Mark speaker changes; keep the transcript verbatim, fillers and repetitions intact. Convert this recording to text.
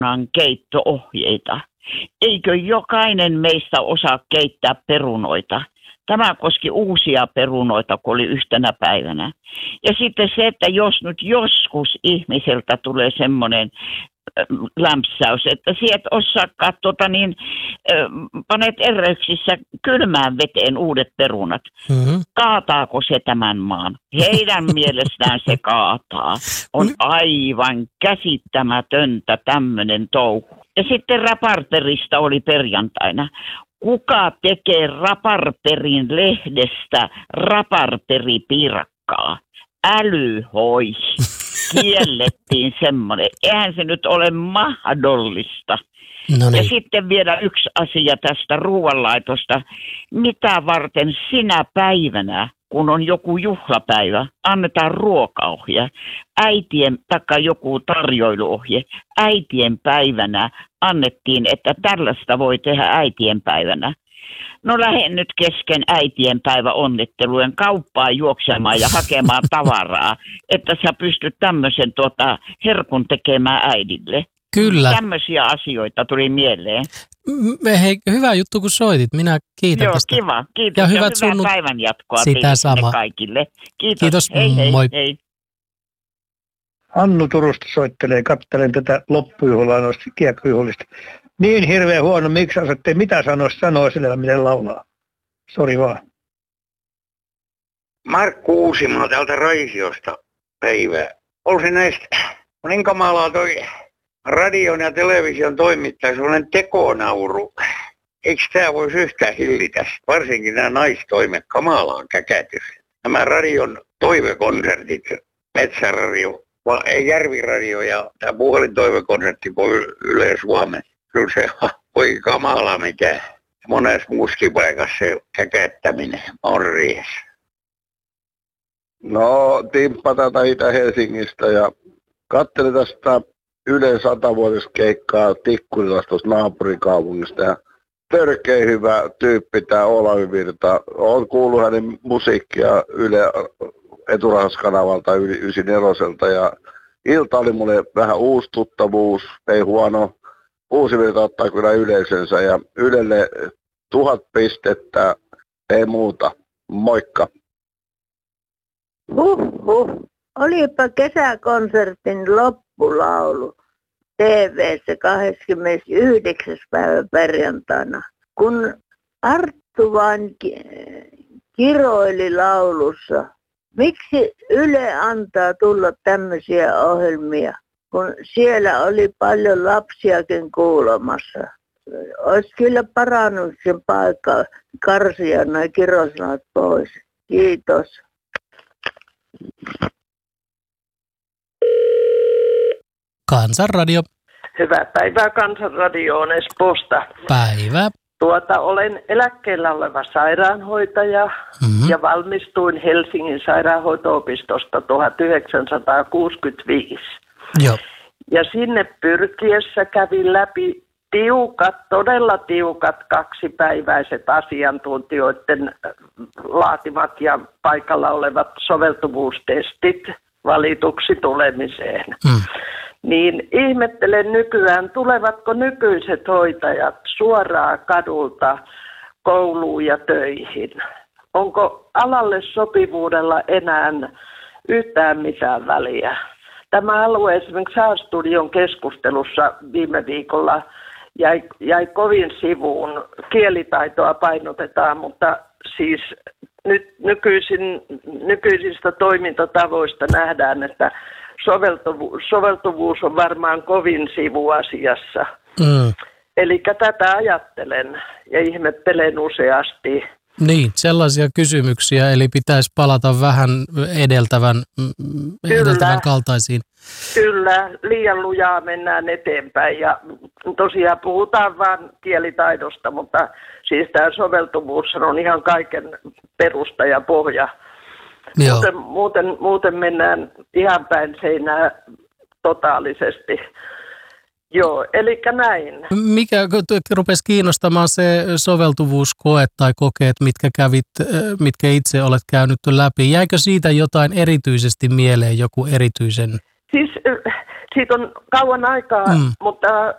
Speaker 1: keitto-ohjeita. Eikö jokainen meistä osaa keittää perunoita? Tämä koski uusia perunoita, kun oli yhtenä päivänä. Ja sitten se, että jos nyt joskus ihmiseltä tulee semmoinen lämpsäys, että sieltä osaakaan tota niin, panet ereyksissä kylmään veteen uudet perunat. Mm-hmm. Kaataako se tämän maan? Heidän mielestään se kaataa. On aivan käsittämätöntä tämmöinen touhu. Ja sitten raparterista oli perjantaina. Kuka tekee raparterin lehdestä raparteripiirakkaa? Älyhoi. Kiellettiin semmoinen. Eihän se nyt ole mahdollista. No niin. Ja sitten vielä yksi asia tästä ruoanlaitosta. Mitä varten sinä päivänä, kun on joku juhlapäivä, annetaan ruokaohje, äitien, taikka joku tarjoiluohje, äitien päivänä annettiin, että tällaista voi tehdä äitien päivänä. No lähden nyt kesken äitien päivä onnittelujen kauppaan juoksemaan ja hakemaan tavaraa, että sä pystyt tämmöisen tuota herkun tekemään äidille.
Speaker 2: Kyllä.
Speaker 1: Tämmöisiä asioita tuli mieleen.
Speaker 2: Hei, hyvä juttu kun soitit. Minä kiitän
Speaker 1: Joo,
Speaker 2: tästä.
Speaker 1: kiva. Kiitos
Speaker 2: ja,
Speaker 1: ja
Speaker 2: hyvät
Speaker 1: hyvää
Speaker 2: sunnut...
Speaker 1: päivän jatkoa
Speaker 2: sitä sama.
Speaker 1: kaikille. Kiitos.
Speaker 2: Kiitos.
Speaker 1: Hei, hei,
Speaker 2: moi.
Speaker 1: hei.
Speaker 3: Annu Turusta soittelee, katselen tätä loppujuhlaa noista kiekkojuhlista. Niin hirveän huono, miksi osatte mitä sanoisi sanoa sillä, miten laulaa. Sori vaan.
Speaker 4: Markku Uusimaa täältä Raisiosta päivää. Olisi näistä, niin kamalaa toi radion ja television toimittaja, sellainen tekonauru. Eikö tämä voisi yhtään hillitä? Varsinkin nämä naistoimet, kamalaa käkätys. Nämä radion toivekonsertit, Metsäradio, ei Järviradio ja tämä puhelintoivekonsertti voi Yle Suomen. Kyllä se voi kamala mitä. Monessa muuskin paikassa se käkättäminen on riessä.
Speaker 5: No, Timppa tätä Itä-Helsingistä ja katselin tästä Ylen satavuotiskeikkaa Tikkurilasta tuosta naapurikaupungista. Ja törkeä hyvä tyyppi tämä Olavi Virta. Olen kuullut hänen musiikkia Yle Eturahauskanavalta yhdeksänkymmentäneljä ja ilta oli mulle vähän uusi tuttavuus, ei huono. Uusi Virta ottaa kyllä yleisönsä ja Ylelle tuhat pistettä, ei muuta. Moikka!
Speaker 6: Huhhuh. Olipa kesäkonsertin loppulaulu T V:ssä kahdeskymmenesyhdeksäs päivä perjantaina, kun Arttu vain kiroili laulussa. Miksi Yle antaa tulla tämmöisiä ohjelmia, kun siellä oli paljon lapsiakin kuulemassa? Olisi kyllä parannut sen paikka karsia nuo kirosanat pois. Kiitos.
Speaker 2: Kansanradio.
Speaker 7: Hyvää päivää Kansanradioon Espoosta.
Speaker 2: Päivä.
Speaker 7: Tuota, olen eläkkeellä oleva sairaanhoitaja mm-hmm. ja valmistuin Helsingin sairaanhoito-opistosta tuhatyhdeksänsataakuusikymmentäviisi.
Speaker 2: Joo.
Speaker 7: Ja sinne pyrkiessä kävin läpi tiukat, todella tiukat kaksipäiväiset asiantuntijoiden laatimat ja paikalla olevat soveltuvuustestit valituksi tulemiseen. Mm. Niin ihmettelen nykyään, tulevatko nykyiset hoitajat suoraan kadulta kouluun ja töihin? Onko alalle sopivuudella enää yhtään mitään väliä? Tämä alue esimerkiksi A-studion keskustelussa viime viikolla jäi, jäi kovin sivuun. Kielitaitoa painotetaan, mutta siis nyt nykyisin, nykyisistä toimintatavoista nähdään, että soveltuvuus, soveltuvuus on varmaan kovin sivuasiassa. Mm. Eli tätä ajattelen ja ihmettelen useasti.
Speaker 2: Niin, sellaisia kysymyksiä, eli pitäisi palata vähän edeltävän, edeltävän kaltaisiin.
Speaker 7: Kyllä, liian lujaa mennään eteenpäin ja tosiaan puhutaan vain kielitaidosta, mutta siis tämä soveltuvuus on ihan kaiken perusta ja pohja. Muuten, muuten, muuten mennään ihan päin seinää totaalisesti. Joo, eli näin.
Speaker 2: Mikä rupesi kiinnostamaan se soveltuvuuskoe tai kokeet, mitkä kävit, mitkä itse olet käynyt läpi? Jäikö siitä jotain erityisesti mieleen, joku erityisen?
Speaker 7: Siis siitä on kauan aikaa, mm. mutta